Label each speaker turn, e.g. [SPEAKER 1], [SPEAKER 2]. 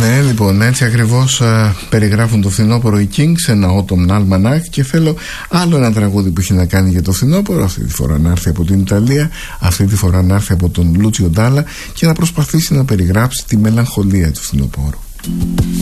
[SPEAKER 1] Ναι, λοιπόν, έτσι ακριβώς περιγράφουν το φθινόπωρο οι Kings, ένα Autumn Almanac, και θέλω άλλο ένα τραγούδι που έχει να κάνει για το φθινόπωρο, αυτή τη φορά να έρθει από την Ιταλία, αυτή τη φορά να έρθει από τον Λούτσιο Ντάλα και να προσπαθήσει να περιγράψει τη μελαγχολία του φθινοπώρου.